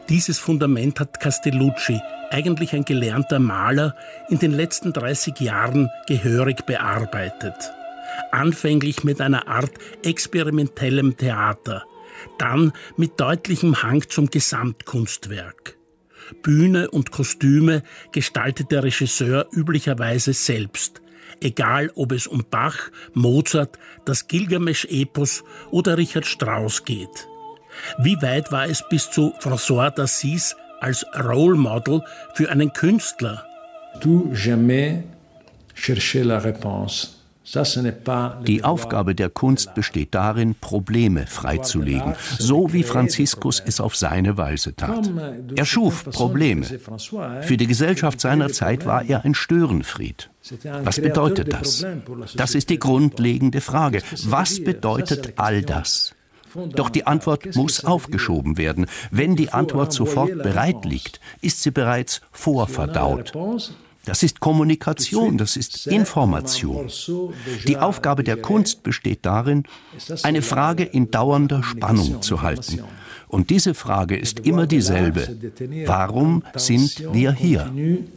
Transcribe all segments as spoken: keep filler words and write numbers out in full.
Dieses Fundament hat Castellucci, eigentlich ein gelernter Maler, in den letzten dreißig Jahren gehörig bearbeitet. Anfänglich mit einer Art experimentellem Theater, dann mit deutlichem Hang zum Gesamtkunstwerk. Bühne und Kostüme gestaltet der Regisseur üblicherweise selbst, egal ob es um Bach, Mozart, das Gilgamesch-Epos oder Richard Strauss geht. Wie weit war es bis zu François d'Assise als Role Model für einen Künstler? Tout jamais chercher la réponse. Die Aufgabe der Kunst besteht darin, Probleme freizulegen, so wie Franziskus es auf seine Weise tat. Er schuf Probleme. Für die Gesellschaft seiner Zeit war er ein Störenfried. Was bedeutet das? Das ist die grundlegende Frage. Was bedeutet all das? Doch die Antwort muss aufgeschoben werden. Wenn die Antwort sofort bereit liegt, ist sie bereits vorverdaut. Das ist Kommunikation, das ist Information. Die Aufgabe der Kunst besteht darin, eine Frage in dauernder Spannung zu halten. Und diese Frage ist immer dieselbe. Warum sind wir hier?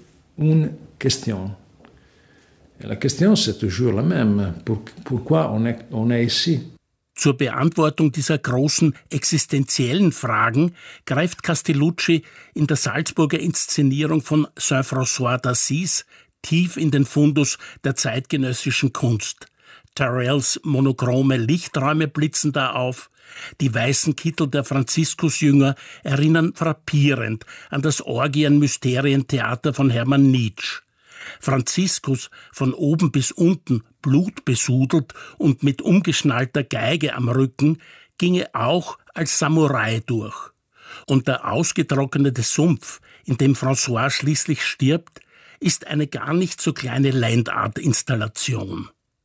La question c'est toujours la même. Pourquoi on est, on est ici? Zur Beantwortung dieser großen existenziellen Fragen greift Castellucci in der Salzburger Inszenierung von Saint-François d'Assise tief in den Fundus der zeitgenössischen Kunst. Tyrrells monochrome Lichträume blitzen da auf. Die weißen Kittel der Franziskusjünger erinnern frappierend an das Orgien-Mysterientheater von Hermann Nitsch. Franziskus, von oben bis unten blutbesudelt und mit umgeschnallter Geige am Rücken, ginge auch als Samurai durch. Und der ausgetrocknete Sumpf, in dem François schließlich stirbt, ist eine gar nicht so kleine Landart-Installation.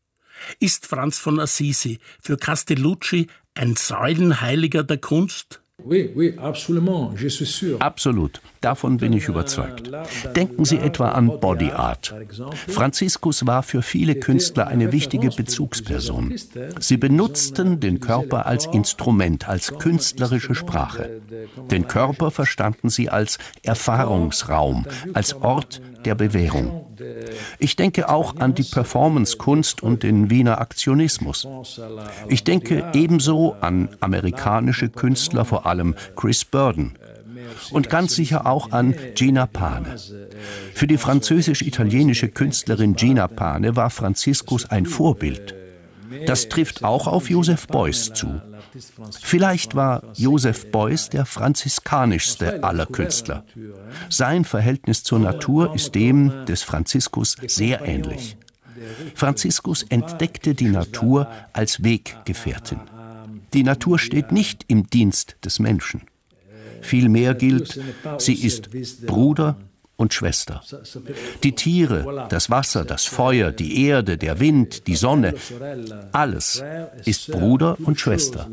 Ist Franz von Assisi für Castellucci ein Säulenheiliger der Kunst? Oui, oui, absolument, je suis sûr. Absolut, davon bin ich überzeugt. Denken Sie etwa an Body Art. Franziskus war für viele Künstler eine wichtige Bezugsperson. Sie benutzten den Körper als Instrument, als künstlerische Sprache. Den Körper verstanden sie als Erfahrungsraum, als Ort der Bewährung. Ich denke auch an die Performance-Kunst und den Wiener Aktionismus. Ich denke ebenso an amerikanische Künstler, vor allem Chris Burden. Und ganz sicher auch an Gina Pane. Für die französisch-italienische Künstlerin Gina Pane war Franziskus ein Vorbild. Das trifft auch auf Joseph Beuys zu. Vielleicht war Joseph Beuys der franziskanischste aller Künstler. Sein Verhältnis zur Natur ist dem des Franziskus sehr ähnlich. Franziskus entdeckte die Natur als Weggefährtin. Die Natur steht nicht im Dienst des Menschen. Vielmehr gilt, sie ist Bruder und Schwester. Die Tiere, das Wasser, das Feuer, die Erde, der Wind, die Sonne, alles ist Bruder und Schwester.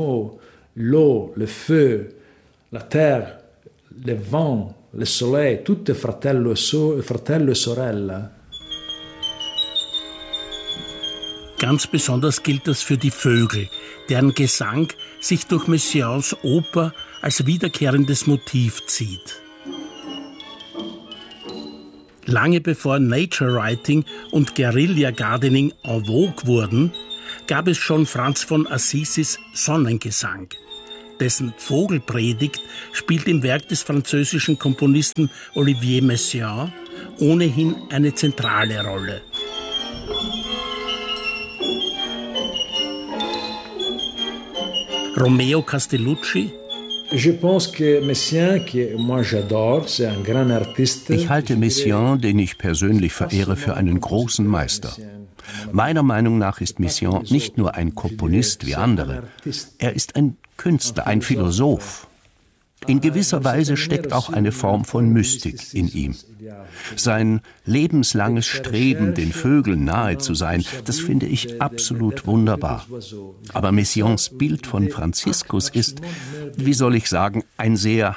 L'eau, le feu, la terre, le vent, le soleil, tout est fratello e sorella. Ganz besonders gilt das für die Vögel, deren Gesang sich durch Messiaens Oper als wiederkehrendes Motiv zieht. Lange bevor Nature Writing und Guerilla Gardening en vogue wurden, gab es schon Franz von Assisis Sonnengesang. Dessen Vogelpredigt spielt im Werk des französischen Komponisten Olivier Messiaen ohnehin eine zentrale Rolle. Romeo Castellucci. Ich halte Messiaen, den ich persönlich verehre, für einen großen Meister. Meiner Meinung nach ist Messiaen nicht nur ein Komponist wie andere. Er ist ein Künstler, ein Philosoph. In gewisser Weise steckt auch eine Form von Mystik in ihm. Sein lebenslanges Streben, den Vögeln nahe zu sein, das finde ich absolut wunderbar. Aber Messiaens Bild von Franziskus ist, wie soll ich sagen, ein sehr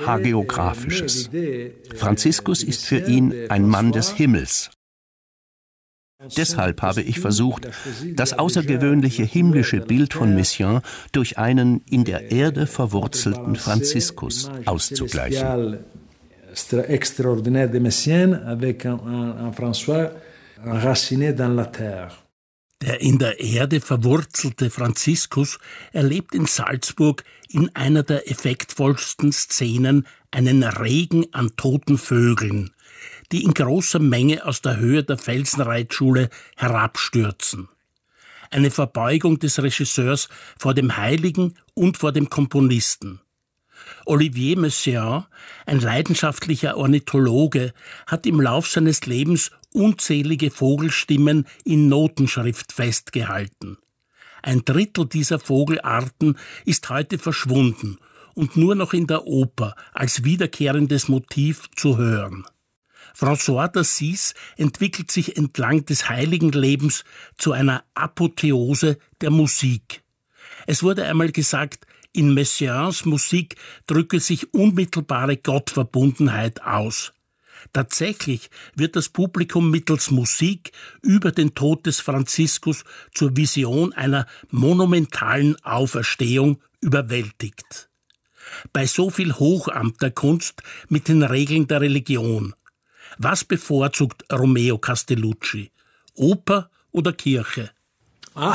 hagiographisches. Franziskus ist für ihn ein Mann des Himmels. Deshalb habe ich versucht, das außergewöhnliche himmlische Bild von Messiaen durch einen in der Erde verwurzelten Franziskus auszugleichen. Extraordinaire de Messiaen avec un, un, un François enraciné dans la terre. Der in der Erde verwurzelte Franziskus erlebt in Salzburg in einer der effektvollsten Szenen einen Regen an toten Vögeln, die in großer Menge aus der Höhe der Felsenreitschule herabstürzen. Eine Verbeugung des Regisseurs vor dem Heiligen und vor dem Komponisten. Olivier Messiaen, ein leidenschaftlicher Ornithologe, hat im Lauf seines Lebens unzählige Vogelstimmen in Notenschrift festgehalten. Ein Drittel dieser Vogelarten ist heute verschwunden und nur noch in der Oper als wiederkehrendes Motiv zu hören. François d'Assise entwickelt sich entlang des heiligen Lebens zu einer Apotheose der Musik. Es wurde einmal gesagt, in Messiaens Musik drücke sich unmittelbare Gottverbundenheit aus. Tatsächlich wird das Publikum mittels Musik über den Tod des Franziskus zur Vision einer monumentalen Auferstehung überwältigt. Bei so viel Hochamt der Kunst mit den Regeln der Religion. Was bevorzugt Romeo Castellucci? Oper oder Kirche? Ah,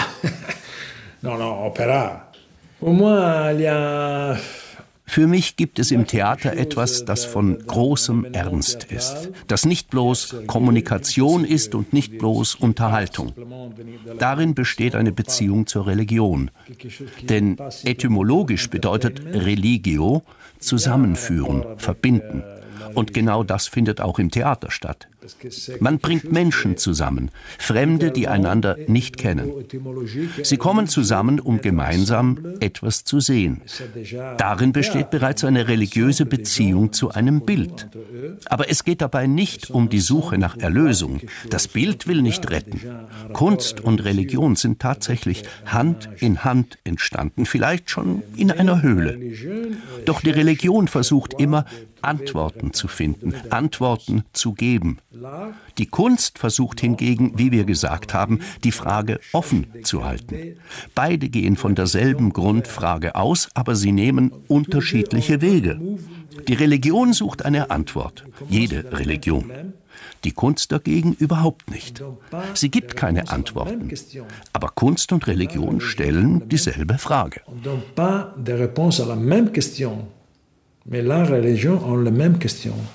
no, no, Opera. Pour moi, il y a... Für mich gibt es im Theater etwas, das von großem Ernst ist, das nicht bloß Kommunikation ist und nicht bloß Unterhaltung. Darin besteht eine Beziehung zur Religion. Denn etymologisch bedeutet religio zusammenführen, verbinden. Und genau das findet auch im Theater statt. Man bringt Menschen zusammen, Fremde, die einander nicht kennen. Sie kommen zusammen, um gemeinsam etwas zu sehen. Darin besteht bereits eine religiöse Beziehung zu einem Bild. Aber es geht dabei nicht um die Suche nach Erlösung. Das Bild will nicht retten. Kunst und Religion sind tatsächlich Hand in Hand entstanden, vielleicht schon in einer Höhle. Doch die Religion versucht immer, Antworten zu finden, Antworten zu geben. Die Kunst versucht hingegen, wie wir gesagt haben, die Frage offen zu halten. Beide gehen von derselben Grundfrage aus, aber sie nehmen unterschiedliche Wege. Die Religion sucht eine Antwort, jede Religion. Die Kunst dagegen überhaupt nicht. Sie gibt keine Antworten. Aber Kunst und Religion stellen dieselbe Frage. Mais la religion a la même question.